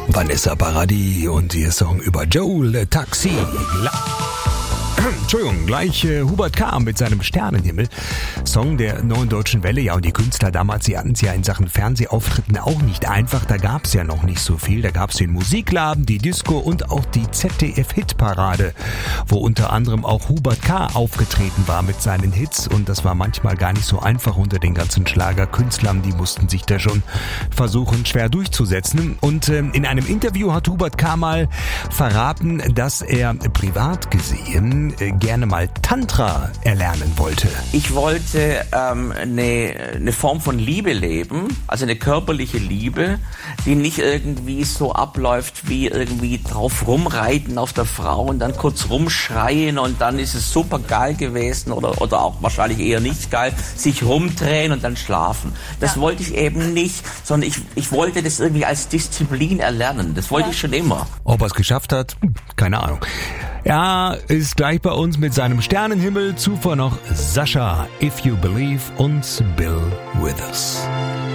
Vanessa Paradis und ihr Song über Joel Taxi. Entschuldigung, gleich Hubert K. mit seinem Sternenhimmel. Song der Neuen Deutschen Welle. Ja, und die Künstler damals, sie hatten es ja in Sachen Fernsehauftritten auch nicht einfach. Da gab es ja noch nicht so viel. Da gab es den Musikladen, die Disco und auch die ZDF-Hitparade, wo unter anderem auch Hubert K. aufgetreten war mit seinen Hits. Und das war manchmal gar nicht so einfach unter den ganzen Schlagerkünstlern. Die mussten sich da schon versuchen, schwer durchzusetzen. Und in einem Interview hat Hubert K. mal verraten, dass er privat gesehen gerne mal Tantra erlernen wollte. Ich wollte eine Form von Liebe leben, also eine körperliche Liebe, die nicht irgendwie so abläuft wie irgendwie drauf rumreiten auf der Frau und dann kurz rumschreien und dann ist es super geil gewesen oder auch wahrscheinlich eher nicht geil, sich rumdrehen und dann schlafen. Das wollte ich eben nicht, sondern ich wollte das irgendwie als Disziplin erlernen. Das wollte ich schon immer. Ob er es geschafft hat? Keine Ahnung. Ja, ist gleich bei uns mit seinem Sternenhimmel. Zuvor noch Sascha, If You Believe und Bill Withers.